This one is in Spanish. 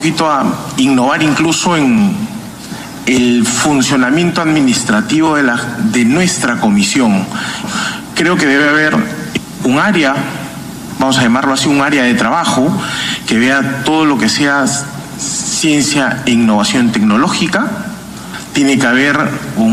A innovar incluso en el funcionamiento administrativo de nuestra comisión. Creo que debe haber un área, vamos a llamarlo así, un área de trabajo que vea todo lo que sea ciencia e innovación tecnológica. Tiene que haber un